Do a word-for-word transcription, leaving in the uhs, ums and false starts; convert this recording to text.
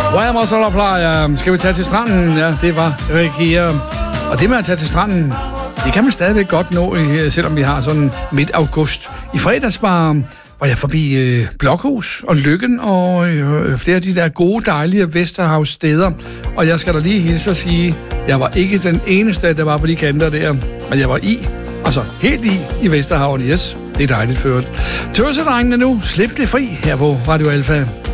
Wham! Og så der plejer. Skal vi tage til stranden? Ja, det var Regia. Og det med at tage til stranden, det kan man stadigvæk godt nå, selvom vi har sådan midt august. I fredags var, var jeg forbi øh, Blokhus og Lykken og øh, flere af de der gode, dejlige Vesterhavssteder. Og jeg skal da lige hilse og sige, jeg var ikke den eneste, der var på de kanter der. Men jeg var i, altså helt i, i Vesterhaven. Yes, det er dejligt ført. Tøsedrengene nu, slip det fri her på Radio Alfa.